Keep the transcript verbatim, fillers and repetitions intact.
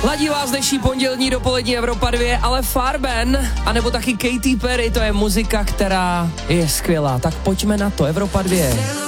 Ladí vás dnešní pondělní dopolední Evropa dva, ale Farben, anebo taky Katy Perry, to je muzika, která je skvělá. Tak pojďme na to, Evropa dva.